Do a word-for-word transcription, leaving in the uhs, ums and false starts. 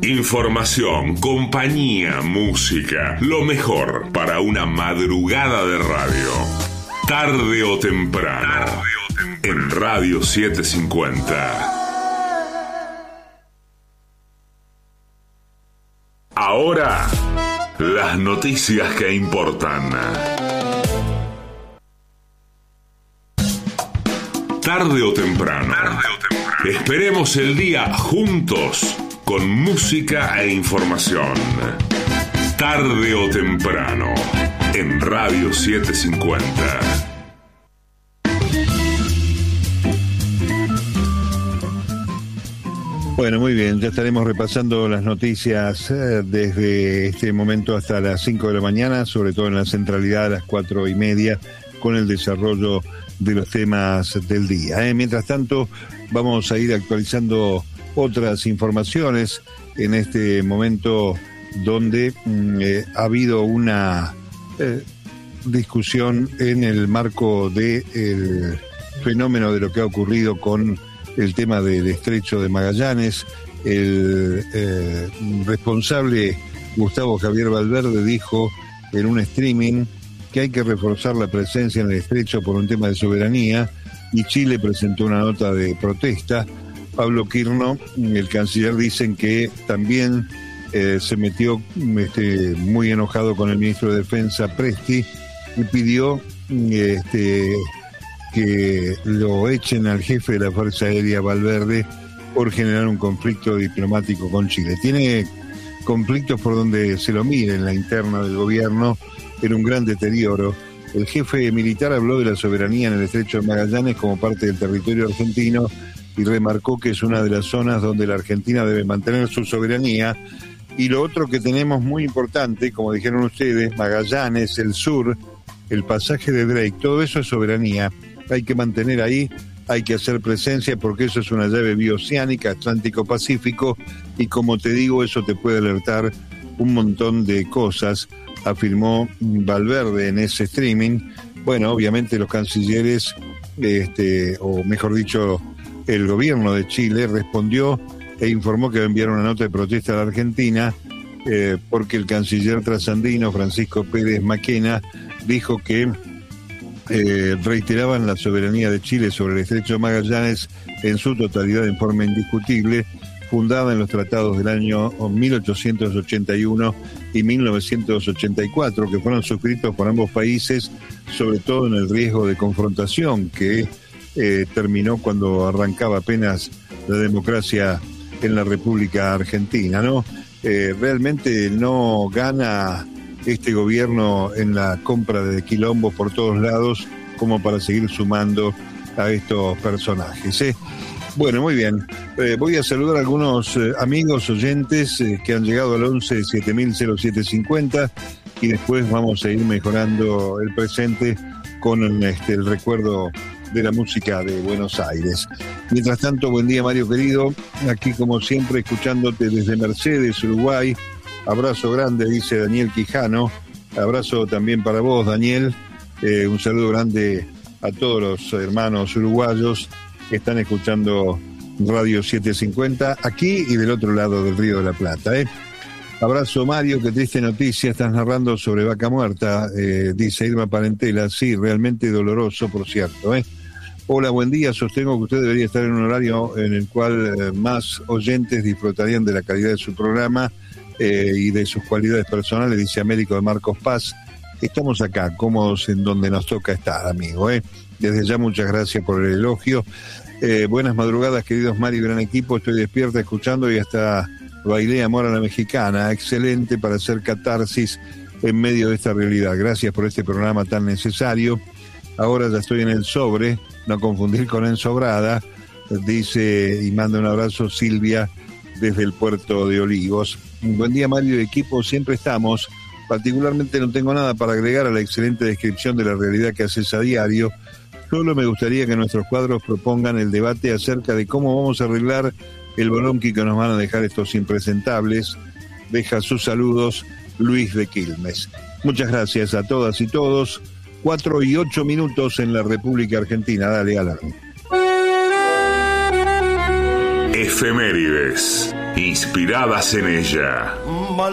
Información, compañía, música, lo mejor para una madrugada de radio. Tarde o temprano, Tarde o temprano. En Radio setecientos cincuenta. Ahora, las noticias que importan. Tarde o temprano. Tarde o temprano. Esperemos el día juntos con música e información. Tarde o temprano en Radio setecientos cincuenta. Bueno, muy bien, ya estaremos repasando las noticias eh, desde este momento hasta las cinco de la mañana, sobre todo en la centralidad a las cuatro y media, con el desarrollo de los temas del día. ¿eh? Mientras tanto, vamos a ir actualizando otras informaciones en este momento donde eh, ha habido una eh, discusión en el marco del fenómeno de lo que ha ocurrido con el tema del estrecho de Magallanes. El eh, responsable Gustavo Javier Valverde dijo en un streaming que hay que reforzar la presencia en el estrecho por un tema de soberanía, y Chile presentó una nota de protesta. Pablo Quirno, el canciller, dicen que también eh, se metió este, muy enojado con el ministro de Defensa, Presti, y pidió este, que lo echen al jefe de la Fuerza Aérea, Valverde, por generar un conflicto diplomático con Chile. Tiene conflictos por donde se lo mire en la interna del gobierno, en un gran deterioro. El jefe militar habló de la soberanía en el estrecho de Magallanes como parte del territorio argentino y remarcó que es una de las zonas donde la Argentina debe mantener su soberanía. Y lo otro que tenemos muy importante, como dijeron ustedes, Magallanes, el sur, el pasaje de Drake, todo eso es soberanía. Hay que mantener ahí, hay que hacer presencia, porque eso es una llave bioceánica, Atlántico-Pacífico, y como te digo, eso te puede alertar un montón de cosas, afirmó Valverde en ese streaming. Bueno, obviamente los cancilleres, este, o mejor dicho, el gobierno de Chile respondió e informó que va a enviar una nota de protesta a la Argentina eh, porque el canciller trasandino Francisco Pérez Maquena dijo que eh, reiteraban la soberanía de Chile sobre el estrecho de Magallanes en su totalidad en forma indiscutible, fundada en los tratados del año mil ochocientos ochenta y uno y mil novecientos ochenta y cuatro, que fueron suscritos por ambos países, sobre todo en el riesgo de confrontación que eh, terminó cuando arrancaba apenas la democracia en la República Argentina, ¿no? Eh, realmente no gana este gobierno en la compra de quilombos por todos lados como para seguir sumando a estos personajes, ¿eh? Bueno, muy bien. Eh, voy a saludar a algunos eh, amigos oyentes eh, que han llegado al once siete mil cero siete cincuenta, y después vamos a ir mejorando el presente con este, el recuerdo de la música de Buenos Aires. Mientras tanto, buen día, Mario querido, aquí como siempre escuchándote desde Mercedes, Uruguay. Abrazo grande, dice Daniel Quijano. Abrazo también para vos, Daniel. Eh, un saludo grande a todos los hermanos uruguayos que están escuchando Radio setecientos cincuenta aquí y del otro lado del Río de la Plata, ¿eh? Abrazo, Mario, qué triste noticia estás narrando sobre Vaca Muerta, eh, dice Irma Parentela. Sí, realmente doloroso, por cierto, ¿eh? Hola, buen día, sostengo que usted debería estar en un horario en el cual eh, más oyentes disfrutarían de la calidad de su programa eh, y de sus cualidades personales, dice Américo de Marcos Paz. Estamos acá, cómodos en donde nos toca estar, amigo, ¿eh? Desde ya muchas gracias por el elogio. Eh, buenas madrugadas, queridos Mario y gran equipo. Estoy despierta escuchando y hasta bailé Amor a la Mexicana. Excelente para hacer catarsis en medio de esta realidad. Gracias por este programa tan necesario. Ahora ya estoy en el sobre, no confundir con ensobrada, dice y manda un abrazo Silvia desde el puerto de Olivos. Un buen día, Mario y equipo, siempre estamos. Particularmente no tengo nada para agregar a la excelente descripción de la realidad que haces a diario. Solo me gustaría que nuestros cuadros propongan el debate acerca de cómo vamos a arreglar el bolonqui que nos van a dejar estos impresentables. Deja sus saludos, Luis de Quilmes. Muchas gracias a todas y todos. Cuatro y ocho minutos en la República Argentina. Dale, Alan. F Efemérides, inspiradas en ella.